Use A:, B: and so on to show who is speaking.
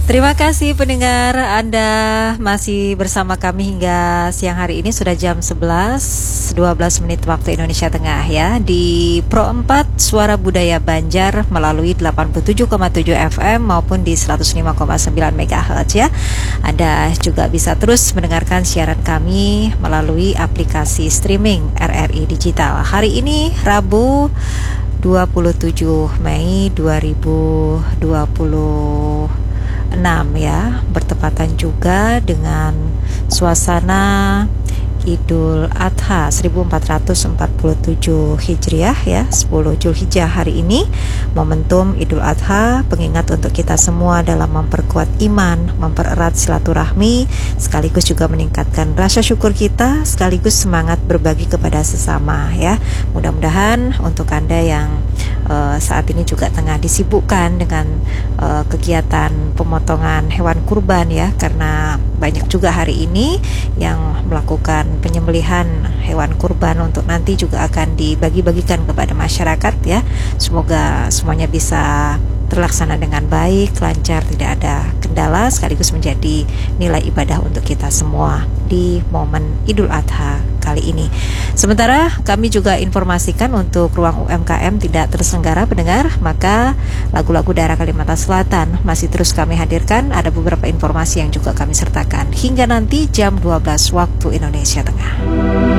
A: Terima kasih pendengar, Anda masih bersama kami hingga siang hari ini. Sudah jam 11.12 menit waktu Indonesia Tengah ya. Di Pro 4 Suara Budaya Banjar melalui 87,7 FM maupun di 105,9 MHz ya. Anda juga bisa terus mendengarkan siaran kami melalui aplikasi streaming RRI Digital. Hari ini Rabu 27 Mei 2026 ya, bertepatan juga dengan suasana Idul Adha 1447 Hijriah ya, 10 Zulhijjah hari ini. Momentum Idul Adha pengingat untuk kita semua dalam memperkuat iman, mempererat silaturahmi, sekaligus juga meningkatkan rasa syukur kita, sekaligus semangat berbagi kepada sesama ya. Mudah-mudahan untuk Anda yang saat ini juga tengah disibukkan dengan kegiatan pemotongan hewan kurban ya, karena banyak juga hari ini yang melakukan penyembelihan hewan kurban untuk nanti juga akan dibagi-bagikan kepada masyarakat ya. Semoga semuanya bisa terlaksana dengan baik, lancar, tidak ada kendala, sekaligus menjadi nilai ibadah untuk kita semua di momen Idul Adha kali ini. Sementara kami juga informasikan untuk ruang UMKM tidak terselenggara pendengar, maka lagu-lagu daerah Kalimantan Selatan masih terus kami hadirkan. Ada beberapa informasi yang juga kami sertakan hingga nanti jam 12 waktu Indonesia Tengah.